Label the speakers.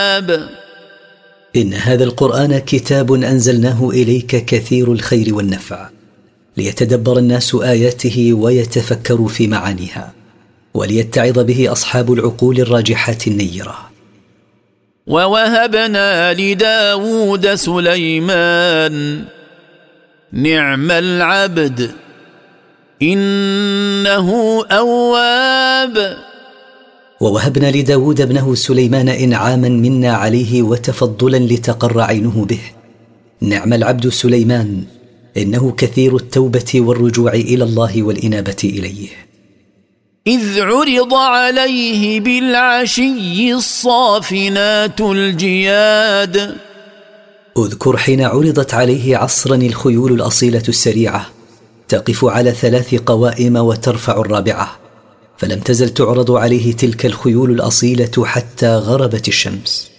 Speaker 1: إن هذا القرآن كتاب أنزلناه إليك كثير الخير والنفع، ليتدبر الناس آياته ويتفكروا في معانيها، وليتعظ به أصحاب العقول الراجحات النيرة.
Speaker 2: ووهبنا لداود سليمان نعم العبد إنه أواب.
Speaker 1: ووهبنا لداود ابنه سليمان إنعاما منا عليه وتفضلا لتقر عينه به. نعم العبد سليمان إنه كثير التوبة والرجوع إلى الله والإنابة إليه.
Speaker 2: إذ عرض عليه بالعشي الصافنات الجياد.
Speaker 1: اذكر حين عرضت عليه عصرا الخيول الأصيلة السريعة تقف على 3 قوائم وترفع الرابعة، فلم تزل تعرض عليه تلك الخيول الأصيلة حتى غربت الشمس.